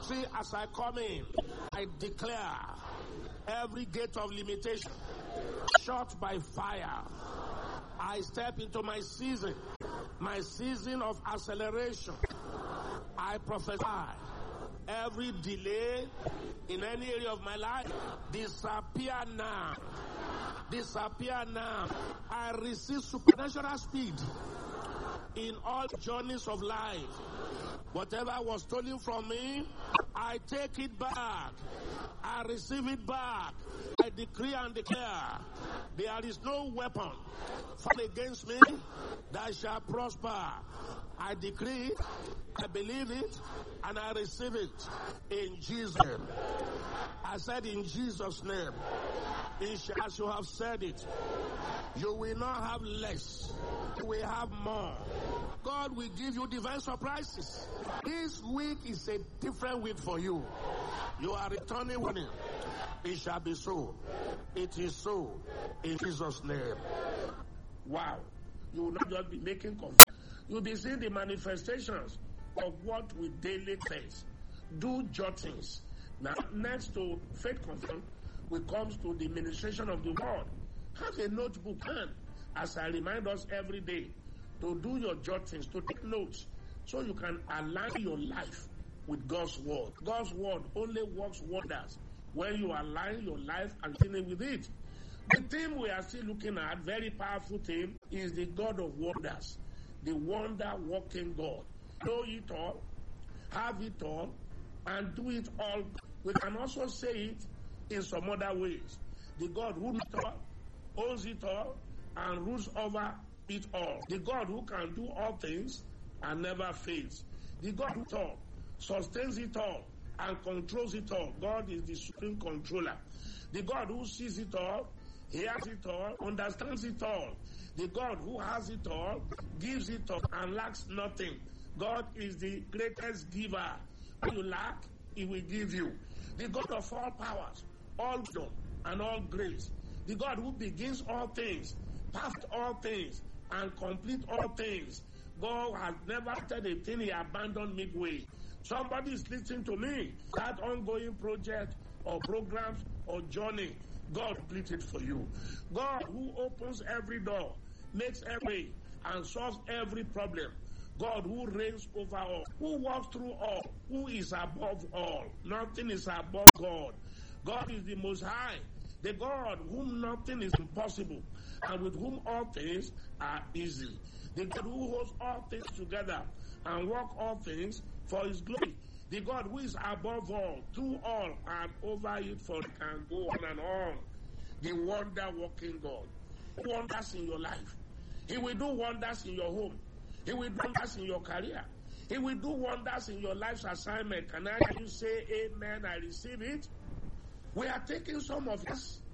See, as I come in, I declare every gate of limitation shut by fire. I step into my season of acceleration. I prophesy every delay in any area of my life disappear now. Disappear now. I receive supernatural speed in all journeys of life. Whatever was stolen from me, I take it back. I receive it back. I decree and declare there is no weapon formed against me that shall prosper. I decree, I believe it, and I receive it in Jesus' name. I said in Jesus' name, as you have said it, you will not have less, you will have more. God will give you divine surprises. This week is a different week for you. You are returning winning. It shall be so. It is so in Jesus' name. Wow. You will not just be making confessions. You'll be seeing the manifestations of what we daily face. Do jottings. Now, next to faith confession, we come to the ministration of the word. Have a notebook hand, as I remind us every day, to do your jottings, to take notes, so you can align your life with God's word. God's word only works wonders when you align your life and continue with it. The theme we are still looking at, very powerful theme, is the God of wonders, the wonder-working God. Know it all, have it all, and do it all. We can also say it in some other ways. The God who knows it all, owns it all, and rules over it all. The God who can do all things and never fails. The God who sustains it all and controls it all. God is the supreme controller. The God who sees it all, hears it all, understands it all. The God who has it all, gives it all, and lacks nothing. God is the greatest giver. When you lack, He will give you. The God of all powers, all wisdom, and all grace. The God who begins all things, perfect all things, and complete all things. God has never said a thing He abandoned midway. Somebody is listening to me. That ongoing project or programs or journey, God completed for you. God who opens every door, makes every way, and solves every problem. God who reigns over all, who walks through all, who is above all. Nothing is above God. God is the Most High, the God whom nothing is impossible, and with whom all things are easy. The God who holds all things together and works all things for His glory. The God who is above all, through all, and over it for it can go on and on. The wonder-working God. Wonders in your life. He will do wonders in your home. He will do wonders in your career. He will do wonders in your life's assignment. Can I hear you say amen? I receive it. We are taking some of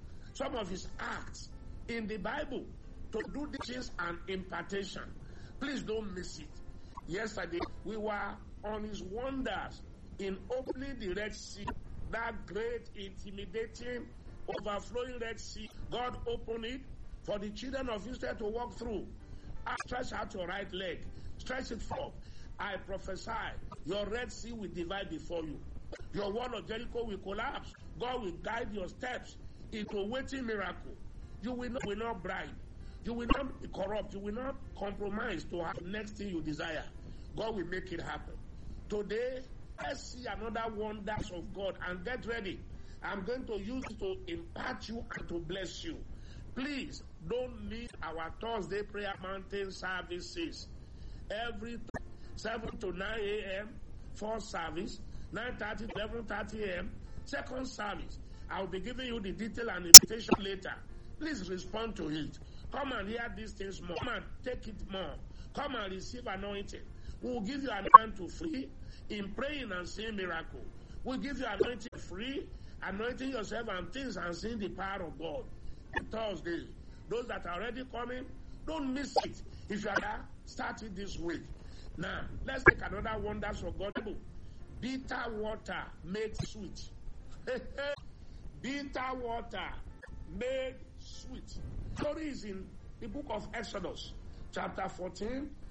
His acts in the Bible to do teachings and impartation. Please don't miss it. Yesterday, we were on His wonders in opening the Red Sea, that great, intimidating, overflowing Red Sea. God opened it for the children of Israel to walk through. Stretch out your right leg. Stretch it forth. I prophesy, your Red Sea will divide before you. Your wall of Jericho will collapse. God will guide your steps into a waiting miracle. You will not bribe. You will not corrupt. You will not compromise to have the next thing you desire. God will make it happen. Today, let's see another wonders of God, and get ready. I'm going to use it to impart you and to bless you. Please don't miss our Thursday Prayer Mountain services. Every 7 to 9 a.m. first service, 9:30 to 11:30 a.m. second service. I'll be giving you the detail and invitation later. Please respond to it. Come and hear these things more. Come and take it more. Come and receive anointing. We'll give you anointing free in praying and seeing miracle. We'll give you anointing free, anointing yourself and things and seeing the power of God. Thursday. Those that are already coming, don't miss it. If you are there, start it this week. Now, let's take another wonders for God. Bitter water made sweet. Bitter water made sweet. Story is in the book of Exodus, chapter 14,